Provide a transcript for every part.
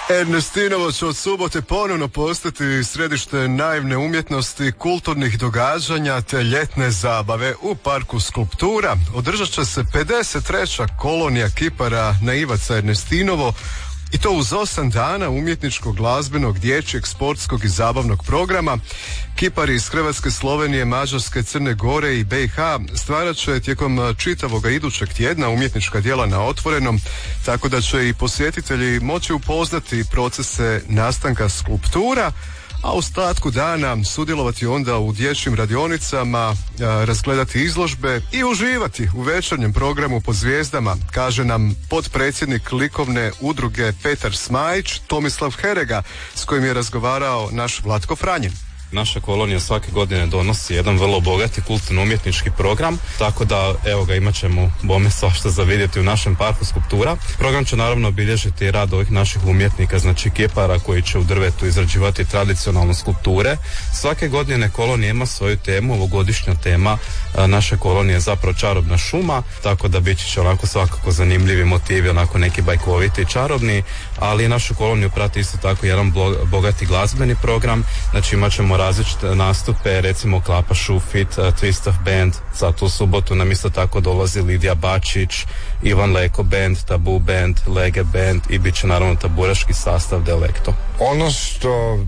Ernestinovo će od subote ponovno postati središte naivne umjetnosti, kulturnih događanja te ljetne zabave u parku Skulptura. Održat će se 53. kolonija kipara na Ivaca Ernestinovo i to uz 8 dana umjetničkog, glazbenog, dječjeg, sportskog i zabavnog programa. Kipari iz Hrvatske, Slovenije, Mađarske, Crne Gore i BiH stvarat će tijekom čitavoga idućeg tjedna umjetnička djela na otvorenom, tako da će i posjetitelji moći upoznati procese nastanka skulptura, a u ostatku dana sudjelovati onda u dječjim radionicama, razgledati izložbe i uživati u večernjem programu pod zvijezdama, kaže nam potpredsjednik likovne udruge Petar Smajić, Tomislav Herega, s kojim je razgovarao naš Vlatko Franjin. Naša kolonija svake godine donosi jedan vrlo bogati kulturno-umjetnički program, tako da evo ga imat ćemo bome svašta za vidjeti u našem parku Skulptura. Program će naravno obilježiti rad ovih naših umjetnika, znači kipara koji će u drvetu izrađivati tradicionalne skulpture. Svake godine kolonija ima svoju temu, ovogodišnja tema naše kolonije je zapravo čarobna šuma, tako da bit će onako svakako zanimljivi motivi, onako neki bajkoviti i čarobni, ali našu koloniju prati isto tako jedan bogati glazbeni program, znači imat ćemo različite nastupe, recimo Klapa Šufit, Twist of Band, za tu subotu nam isto tako dolazi Lidija Bačić, Ivan Leko Band, Tabu Band, Lege Band i bit će naravno taburaški sastav Delekto. Ono što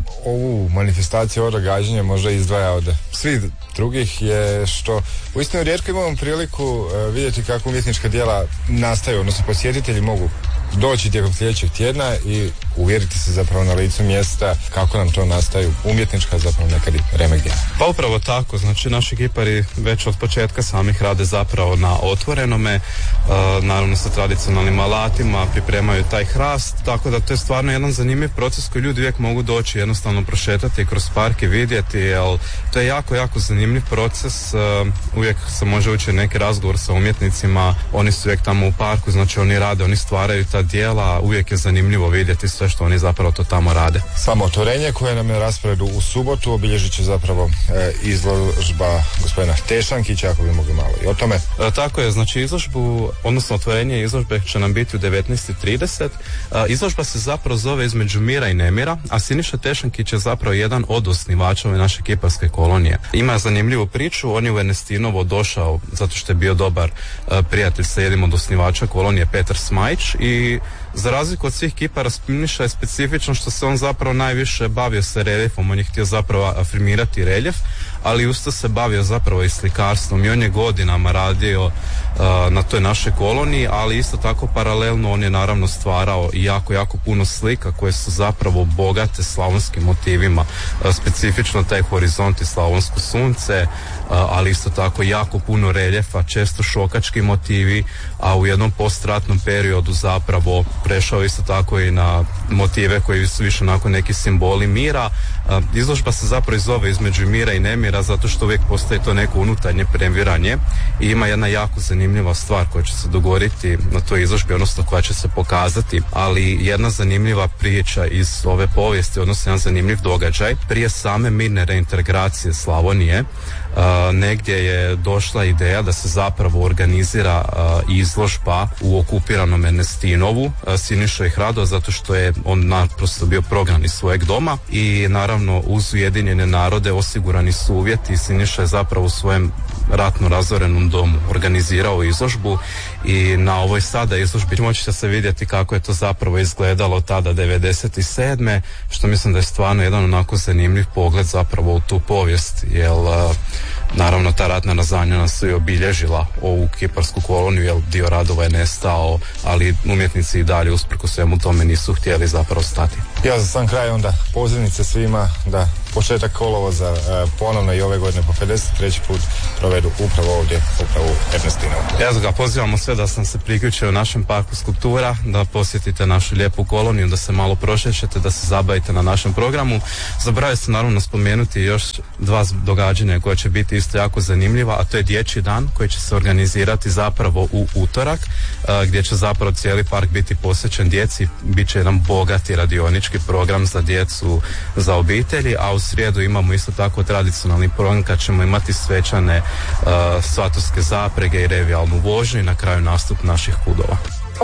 ovu manifestaciju, ovo događanje možda izdvaja od svih drugih je što uistinu rijetko imamo priliku vidjeti kako umjetnička djela nastaju, odnosno posjetitelji mogu doći tijekom sljedećeg tjedna i uvjeriti se zapravo na licu mjesta kako nam to nastaju umjetnička, zapravo nekad i remek djela. Pa upravo tako, znači naši kipari već od početka samih rade zapravo na otvorenome, naravno sa tradicionalnim alatima, pripremaju taj hrast, tako da to je stvarno jedan zanimljiv proces koji ljudi uvijek mogu doći jednostavno prošetati kroz park i vidjeti, jer to je jako, jako zanimljiv proces, uvijek se može ući neki razgovor sa umjetnicima, oni su uvijek tamo u parku, znači oni rade, oni stvaraju ta djela, uvijek je zanimljivo vidjeti sve što oni zapravo to tamo rade. Samo otvorenje koje nam je na rasporedu u subotu obilježit će zapravo izložba gospodina Tešankića, ako bi mogli malo i o tome. Tako je, znači izložbu, odnosno otvorenje izložbe će nam biti u 19:30. Izložba se zapravo zove Između mira i nemira, a Siniša Tešankić je zapravo jedan od osnivača ove naše kiparske kolonije. Ima zanimljivu priču, on je u Ernestinovo došao zato što je bio dobar prijatelj sa jednim od osnivača kolonije, Petar Smajić, i za razliku od svih kipara Siniša je specifično što se on zapravo najviše bavio sa reljefom, on je htio zapravo afirmirati reljef, ali usto se bavio zapravo i slikarstvom i on je godinama radio na toj našoj koloniji, ali isto tako paralelno on je naravno stvarao i jako, jako puno slika koje su zapravo bogate slavonskim motivima, specifično taj horizont i slavonsko sunce, ali isto tako jako puno reljefa, često šokački motivi, a u jednom postratnom periodu zapravo prešao isto tako i na motive koji su više onako neki simboli mira. Izložba se zapravo zove Između mira i nemira zato što uvijek postoji to neko unutarnje previranje i ima jedna jako zanimljiva stvar koja će se dogoditi na toj izložbi, odnosno koja će se pokazati, ali jedna zanimljiva priča iz ove povijesti, odnosno jedan zanimljiv događaj. Prije same mirne reintegracije Slavonije negdje je došla ideja da se zapravo organizira izložba u okupiranom Ernestinovu. Siniša ih radao zato što je on naprosto bio prognan iz svojeg doma i naravno uz Ujedinjene narode osigurani su uvjeti i Siniša je zapravo u svojem ratno razorenom domu organizirao izložbu i na ovoj sada izložbi moći će se vidjeti kako je to zapravo izgledalo tada 97. što mislim da je stvarno jedan onako zanimljiv pogled zapravo u tu povijest, jer naravno ta ratna razanjena su i obilježila ovu kiparsku koloniju, jer dio radova je nestao, ali umjetnici i dalje usprkos svemu tome nisu htjeli zapravo stati. Ja za sam kraj onda pozivnice svima da početak kolovoza ponovno i ove godine po 53. put provedu upravo ovdje, upravo u Ernestinovu. Ja ga pozivamo sve da sam se priključio u našem parku Skulptura, da posjetite našu lijepu koloniju, da se malo prošećete, da se zabavite na našem programu. Zaboravio sam naravno spomenuti još dva događanja koja će biti isto jako zanimljiva, a to je Dječji dan koji će se organizirati zapravo u utorak, gdje će zapravo cijeli park biti posvećen djeci, bit će jedan bogati radionički program za djecu, za obitelji, a u srijedu imamo isto tako tradicionalni program kad ćemo imati svečane svatovske zaprege i revijalnu vožnju i na kraju nastup naših kudova.